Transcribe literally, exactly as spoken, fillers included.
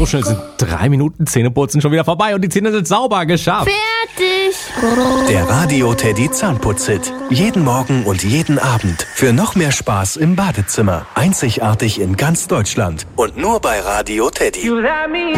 schnell sind drei Minuten Zähneputzen schon wieder vorbei und die Zähne sind sauber geschafft. Fertig. Der Radio Teddy Zahnputz-Hit. Jeden Morgen und jeden Abend. Für noch mehr Spaß im Badezimmer. Einzigartig in ganz Deutschland. Und nur bei Radio Teddy.